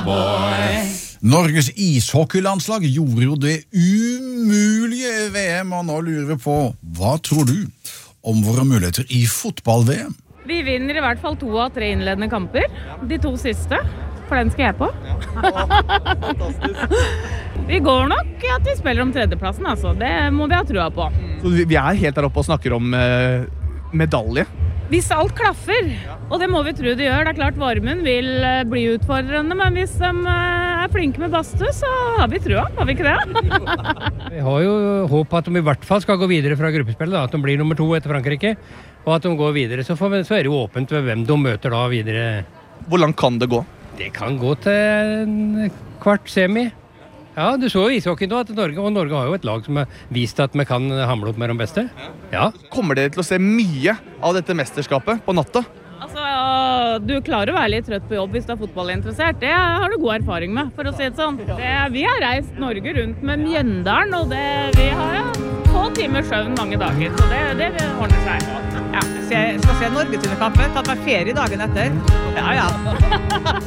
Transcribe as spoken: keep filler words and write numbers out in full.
boy. Norges ishockeylandslag gjorde jo det umulige i V M, og nå lurer vi på, hva tror du om våre muligheter i fotball-V M? Vi vinner i hvert fall to av tre innledende kamper, de to siste, for den skal jeg på. Vi går nok at vi spiller om tredjeplassen, altså. Det må vi ha trua på. Så vi er helt der oppe og snakker om eh, medalje? Hvis alt klaffer, og det må vi tro det gjør, det er klart Varmund vil eh, bli utfordrende, men hvis de eh, er flinke med badstue, så har vi trua, har vi ikke det? Vi har jo håp at de i hvert fall skal gå videre fra gruppespillet, da, at de blir nummer to etter Frankrike, og at de går videre, så, får vi, så er det jo åpent ved hvem de møter da videre. Hvor langt kan det gå? Det kan gå til en kvart semi. Ja, du så jo ishockey nå, at Norge, og Norge har jo et lag som har vist at vi kan hamle opp med de beste. Ja. Kommer dere til å se mye av dette mesterskapet på natta? Altså, du klarer å være litt trøtt på jobb hvis du er fotballinteressert. Det har du god erfaring med, for å si det sånn. Det, vi har reist Norge rundt med Mjøndalen, og det, vi har ja, få timer søvn mange dager, så det, det ordner seg. Ja. Jeg skal se Norge sine kamper, tatt meg ferie dagen etter. Ja, ja.